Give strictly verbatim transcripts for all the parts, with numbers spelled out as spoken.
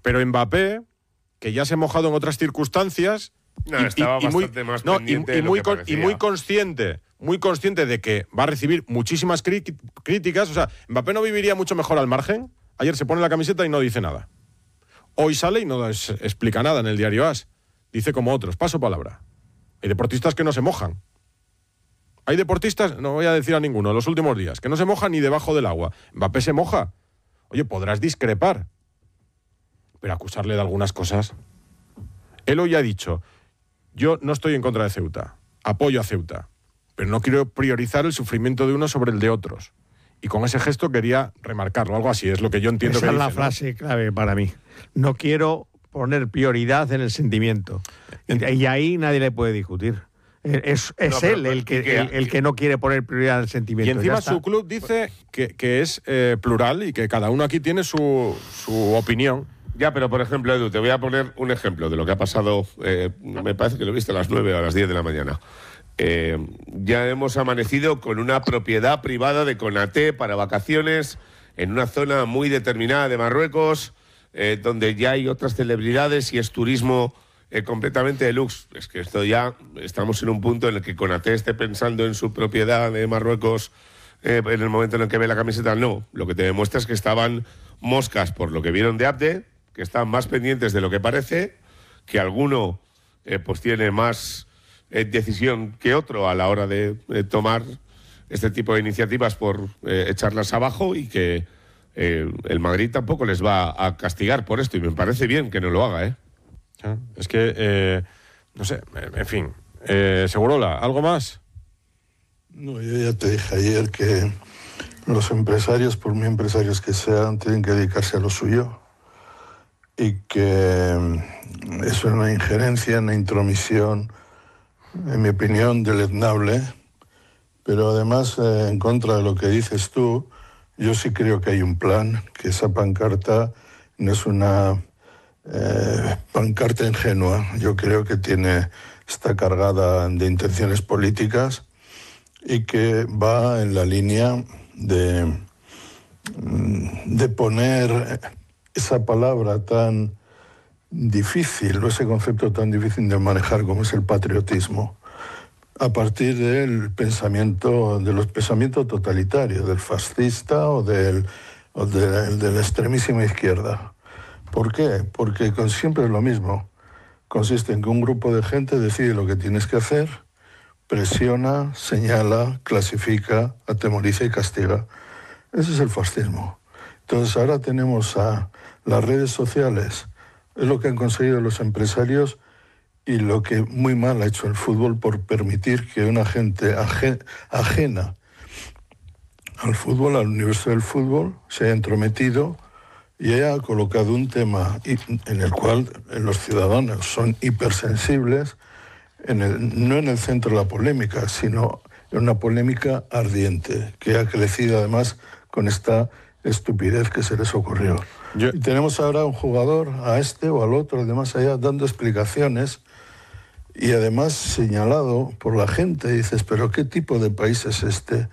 Pero Mbappé, que ya se ha mojado en otras circunstancias... No, y, estaba y, y muy, bastante más no, pendiente y, y de lo muy que con, parecía. y muy consciente, muy consciente de que va a recibir muchísimas crí críticas. O sea, Mbappé no viviría mucho mejor al margen. Ayer se pone la camiseta y no dice nada. Hoy sale y no es, explica nada en el diario AS. Dice como otros, paso palabra. Hay deportistas que no se mojan. Hay deportistas, no voy a decir a ninguno, en los últimos días, que no se mojan ni debajo del agua. Mbappé se moja. Oye, podrás discrepar, pero acusarle de algunas cosas. Él hoy ha dicho, yo no estoy en contra de Ceuta, apoyo a Ceuta, pero no quiero priorizar el sufrimiento de unos sobre el de otros. Y con ese gesto quería remarcarlo, algo así, es lo que yo entiendo Esa que es dice, la frase, ¿no?, clave para mí. No quiero poner prioridad en el sentimiento. Y, y ahí nadie le puede discutir. Es, es no, él pero, el que, que, el, el que no quiere poner prioridad en el sentimiento. Y encima su club dice que, que es eh, plural y que cada uno aquí tiene su, su opinión. Ya, pero por ejemplo, Edu, te voy a poner un ejemplo de lo que ha pasado, eh, me parece que lo viste a las nueve o a las diez de la mañana. Eh, ya hemos amanecido con una propiedad privada de Konaté para vacaciones en una zona muy determinada de Marruecos, eh, donde ya hay otras celebridades y es turismo eh, completamente deluxe. Es que esto ya, estamos en un punto en el que Konaté esté pensando en su propiedad de Marruecos eh, en el momento en el que ve la camiseta. No, lo que te demuestra es que estaban moscas por lo que vieron de Abde, que están más pendientes de lo que parece, que alguno eh, pues tiene más eh, decisión que otro a la hora de eh, tomar este tipo de iniciativas por eh, echarlas abajo, y que eh, el Madrid tampoco les va a castigar por esto, y me parece bien que no lo haga, ¿eh? Es que, eh, no sé, en fin, eh, Segurola, ¿algo más? No, yo ya te dije ayer que los empresarios, por muy empresarios que sean, tienen que dedicarse a lo suyo, y que es una injerencia, una intromisión, en mi opinión, deleznable, pero además, eh, en contra de lo que dices tú, yo sí creo que hay un plan, que esa pancarta no es una eh, pancarta ingenua. Yo creo que tiene, está cargada de intenciones políticas y que va en la línea de, de poner esa palabra tan difícil, o ese concepto tan difícil de manejar como es el patriotismo, a partir del pensamiento, de los pensamientos totalitarios, del fascista o del, o de, de la extremísima izquierda. ¿Por qué? Porque con, siempre es lo mismo. Consiste en que un grupo de gente decide lo que tienes que hacer, presiona, señala, clasifica, atemoriza y castiga. Ese es el fascismo. Entonces ahora tenemos a las redes sociales, es lo que han conseguido los empresarios y lo que muy mal ha hecho el fútbol por permitir que una gente ajena al fútbol, al universo del fútbol, se haya entrometido y haya colocado un tema en el cual los ciudadanos son hipersensibles, en el, no en el centro de la polémica, sino en una polémica ardiente, que ha crecido además con esta estupidez que se les ocurrió. Yo... Y tenemos ahora un jugador, a este o al otro, además allá, dando explicaciones y además señalado por la gente. Dices, pero ¿qué tipo de país es este?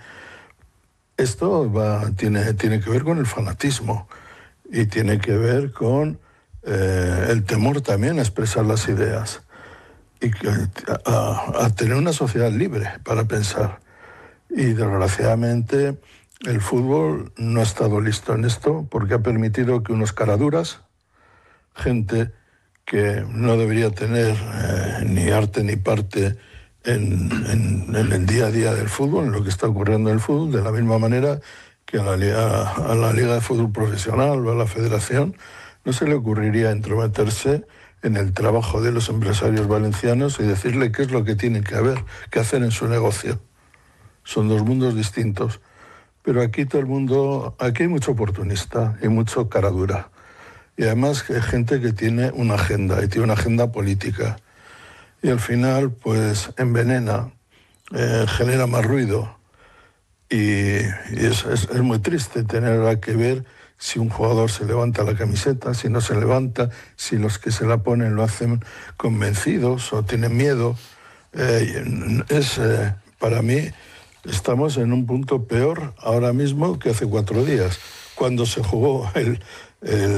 Esto va, tiene, tiene que ver con el fanatismo y tiene que ver con eh, el temor también a expresar las ideas y que, a, a tener una sociedad libre para pensar. Y desgraciadamente el fútbol no ha estado listo en esto porque ha permitido que unos caraduras, gente que no debería tener eh, ni arte ni parte en, en, en el día a día del fútbol, en lo que está ocurriendo en el fútbol, de la misma manera que a la Liga, a la Liga de Fútbol Profesional o a la Federación, no se le ocurriría entrometerse en el trabajo de los empresarios valencianos y decirle qué es lo que tienen que, haber, que hacer en su negocio. Son dos mundos distintos. Pero aquí todo el mundo, aquí hay mucho oportunista y mucho cara dura. Y además hay gente que tiene una agenda, y tiene una agenda política. Y al final, pues, envenena, eh, genera más ruido. Y, y es, es, es muy triste tener que ver si un jugador se levanta la camiseta, si no se levanta, si los que se la ponen lo hacen convencidos o tienen miedo. Eh, es, eh, para mí, estamos en un punto peor ahora mismo que hace cuatro días, cuando se jugó el, el